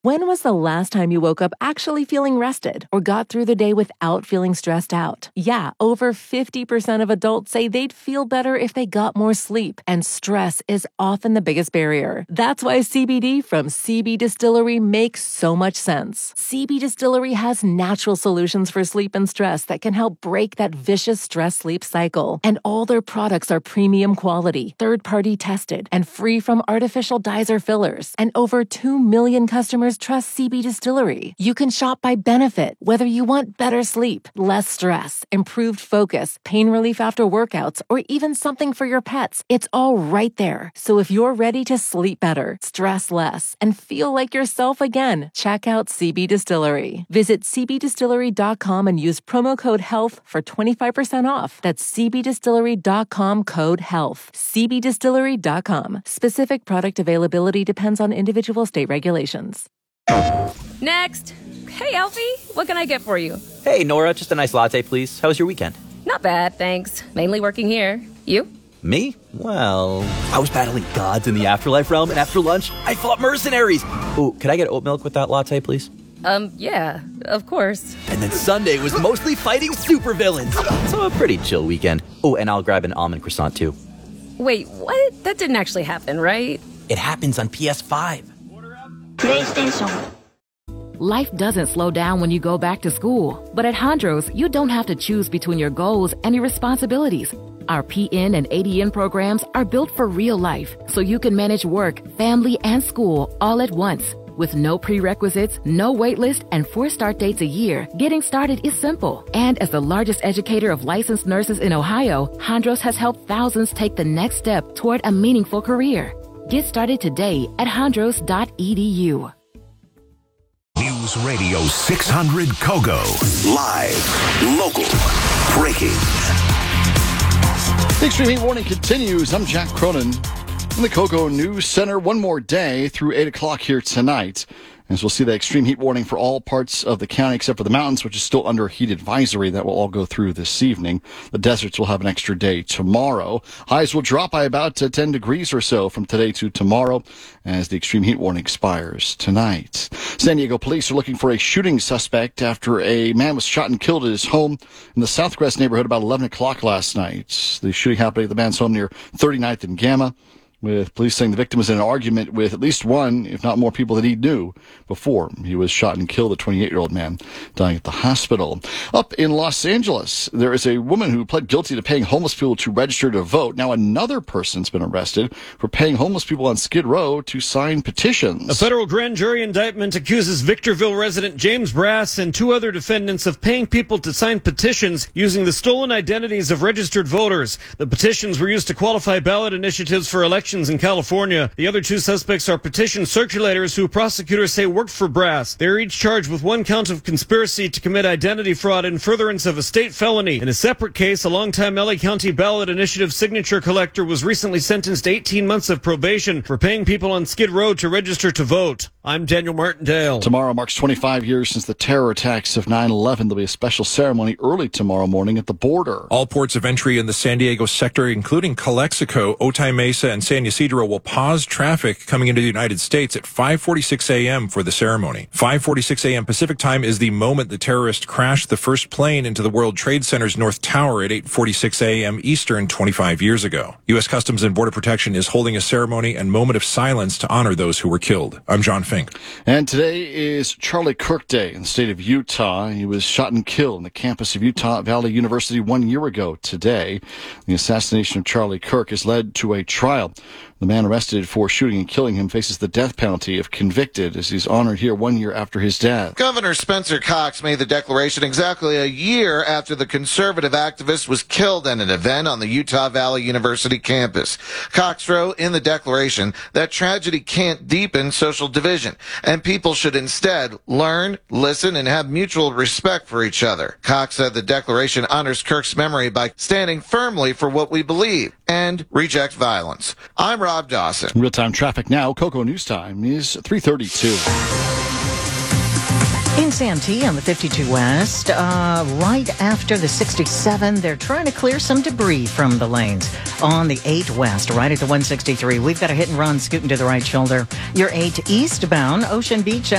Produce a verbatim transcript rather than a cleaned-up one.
When was the last time you woke up actually feeling rested or got through the day without feeling stressed out? Yeah, over fifty percent of adults say they'd feel better if they got more sleep, and stress is often the biggest barrier. That's why C B D from C B Distillery makes so much sense. C B Distillery has natural solutions for sleep and stress that can help break that vicious stress-sleep cycle. And all their products are premium quality, third-party tested, and free from artificial dyes or fillers. And over two million customers trust C B Distillery. You can shop by benefit, whether you want better sleep, less stress, improved focus, pain relief after workouts, or even something for your pets. It's all right there. So if you're ready to sleep better, stress less, and feel like yourself again, check out C B Distillery. Visit c b distillery dot com and use promo code HEALTH for twenty-five percent off. That's c b distillery dot com code HEALTH. c b distillery dot com. Specific product availability depends on individual state regulations. Next. Hey, Alfie, what can I get for you? Hey, Nora, just a nice latte, please. How was your weekend? Not bad, thanks. Mainly working here. You? Me? Well, I was battling gods in the afterlife realm, and after lunch, I fought mercenaries. Oh, could I get oat milk with that latte, please? Um, yeah, of course. And then Sunday was mostly fighting supervillains. So a pretty chill weekend. Oh, and I'll grab an almond croissant, too. Wait, what? That didn't actually happen, right? It happens on P S five. PlayStation. Life doesn't slow down when you go back to school. But at Hondros, you don't have to choose between your goals and your responsibilities. Our P N and A D N programs are built for real life, so you can manage work, family, and school all at once. With no prerequisites, no wait list, and four start dates a year, getting started is simple. And as the largest educator of licensed nurses in Ohio, Hondros has helped thousands take the next step toward a meaningful career. Get started today at hondros dot e d u. News Radio six hundred Kogo. Live, local, breaking. The extreme heat warning continues. I'm Jack Cronin in the Kogo News Center. One more day through eight o'clock here tonight. As we'll see the extreme heat warning for all parts of the county except for the mountains, which is still under a heat advisory. That will all go through this evening. The deserts will have an extra day tomorrow. Highs will drop by about uh, ten degrees or so from today to tomorrow as the extreme heat warning expires tonight. San Diego police are looking for a shooting suspect after a man was shot and killed at his home in the Southcrest neighborhood about eleven o'clock last night. The shooting happened at the man's home near thirty-ninth and Gamma, with police saying the victim was in an argument with at least one, if not more people that he knew before he was shot and killed. The twenty-eight-year-old man dying at the hospital. Up in Los Angeles, there is a woman who pled guilty to paying homeless people to register to vote. Now another person's been arrested for paying homeless people on Skid Row to sign petitions. A federal grand jury indictment accuses Victorville resident James Brass and two other defendants of paying people to sign petitions using the stolen identities of registered voters. The petitions were used to qualify ballot initiatives for elections in California. The other two suspects are petition circulators who prosecutors say worked for Brass. They are each charged with one count of conspiracy to commit identity fraud in furtherance of a state felony. In a separate case, a longtime L A County ballot initiative signature collector was recently sentenced to eighteen months of probation for paying people on Skid Row to register to vote. I'm Daniel Martindale. Tomorrow marks twenty-five years since the terror attacks of nine eleven. There'll be a special ceremony early tomorrow morning at the border. All ports of entry in the San Diego sector, including Calexico, Otay Mesa, and San Ysidro, will pause traffic coming into the United States at five forty-six a.m. for the ceremony. five forty-six a.m. Pacific time is the moment the terrorist crashed the first plane into the World Trade Center's North Tower at eight forty-six a.m. Eastern twenty-five years ago. U S Customs and Border Protection is holding a ceremony and moment of silence to honor those who were killed. I'm John Fink. And today is Charlie Kirk Day in the state of Utah. He was shot and killed on the campus of Utah Valley University one year ago today. The assassination of Charlie Kirk has led to a trial. The man arrested for shooting and killing him faces the death penalty if convicted, as he's honored here one year after his death. Governor Spencer Cox made the declaration exactly a year after the conservative activist was killed at an event on the Utah Valley University campus. Cox wrote in the declaration that tragedy can't deepen social division, and people should instead learn, listen, and have mutual respect for each other. Cox said the declaration honors Kirk's memory by standing firmly for what we believe and reject violence. I'm Rob Dawson. Real-time traffic now. Cocoa News Time is three thirty-two. In Santee on the fifty-two West, uh, right after the sixty-seven, they're trying to clear some debris from the lanes. On the eight West, right at the one sixty-three, we've got a hit and run scooting to the right shoulder. Your eight eastbound, Ocean Beach